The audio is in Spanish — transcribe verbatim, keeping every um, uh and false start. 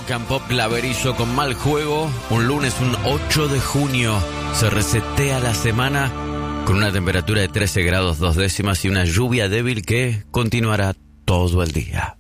rock and pop claverizo con mal juego. Un lunes, un ocho de junio, se resetea la semana con una temperatura de trece grados dos décimas y una lluvia débil que continuará todo el día.